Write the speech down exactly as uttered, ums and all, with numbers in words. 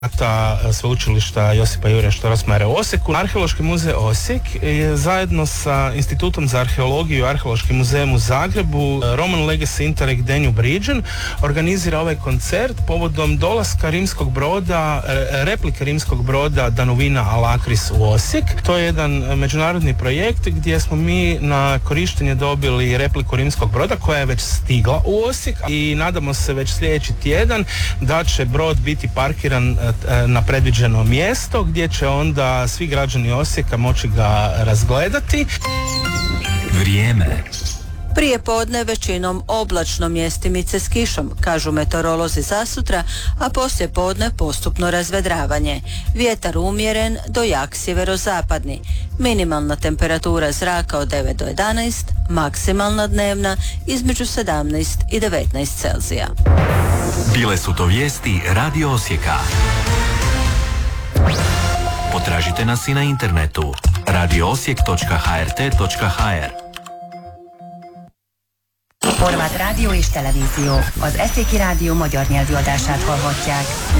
Sveučilišta Josipa Jurja Strossmayera u Osijeku. Arheološki muzej Osijek je zajedno sa Institutom za arheologiju i Arheološkim muzejem u Zagrebu, Roman Legacy Interreg Danube Region, organizira ovaj koncert povodom dolaska rimskog broda, replike rimskog broda Danuvina Alakris u Osijek. To je jedan međunarodni projekt gdje smo mi na korištenje dobili repliku rimskog broda koja je već stigla u Osijek i nadamo se već sljedeći tjedan da će brod biti parkiran na predviđeno mjesto gdje će onda svi građani Osijeka moći ga razgledati. Vrijeme. Prije podne većinom oblačno, mjestimice s kišom, kažu meteorolozi za sutra, a poslije podne postupno razvedravanje. Vjetar umjeren do jak sjeverozapadni. Minimalna temperatura zraka od devet do jedanaest, maksimalna dnevna između sedamnaest i devetnaest Celzija. Bile su to vijesti Radio Osijeka. Potražite nas i na internetu radio osijek točka h r t točka h r. Horváth Rádió és Televízió, az Eszéki Rádió magyar nyelvű adását hallhatják.